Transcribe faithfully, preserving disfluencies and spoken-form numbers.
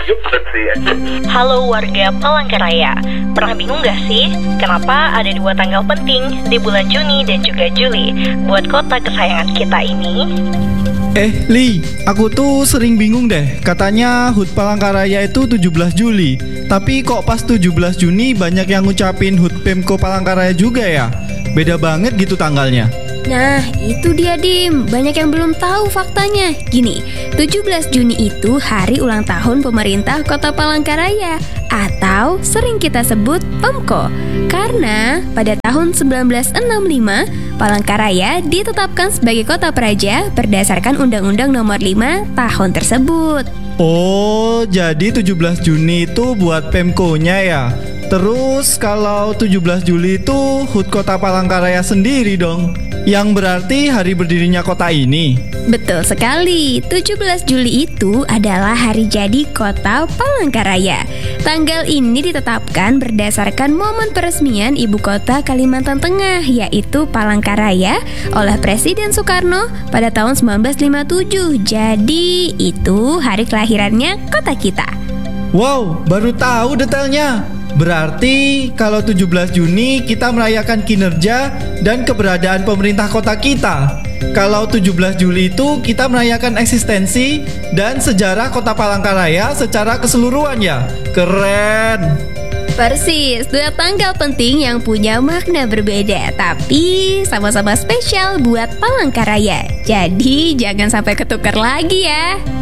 Halo warga Palangkaraya, pernah bingung gak sih kenapa ada dua tanggal penting di bulan Juni dan juga Juli buat kota kesayangan kita ini? Eh, Li, aku tuh sering bingung deh. Katanya H U T Palangkaraya itu tujuh belas Juli. Tapi kok pas tujuh belas Juni banyak yang ngucapin H U T Pemko Palangkaraya juga ya? Beda banget gitu tanggalnya. Nah, itu dia Dim, banyak yang belum tahu faktanya. Gini, tujuh belas Juni itu hari ulang tahun pemerintah Kota Palangkaraya atau sering kita sebut Pemko. Karena pada tahun seribu sembilan ratus enam puluh lima, Palangkaraya ditetapkan sebagai kota praja berdasarkan Undang-Undang Nomor lima tahun tersebut. Oh, jadi tujuh belas Juni itu buat Pemkonya ya? Terus kalau tujuh belas Juli itu H U T Kota Palangkaraya sendiri dong, yang berarti hari berdirinya kota ini. Betul sekali, tujuh belas Juli itu adalah hari jadi Kota Palangkaraya. Tanggal ini ditetapkan berdasarkan momen peresmian Ibu Kota Kalimantan Tengah, yaitu Palangkaraya, oleh Presiden Soekarno pada tahun seribu sembilan ratus lima puluh tujuh. Jadi itu hari kelahirannya kota kita. Wow, baru tahu detailnya. Berarti kalau tujuh belas Juni kita merayakan kinerja dan keberadaan pemerintah kota kita. Kalau tujuh belas Juli itu kita merayakan eksistensi dan sejarah kota Palangkaraya secara keseluruhan ya. Keren. Persis, dua tanggal penting yang punya makna berbeda, tapi sama-sama spesial buat Palangkaraya. Jadi jangan sampai ketukar lagi ya.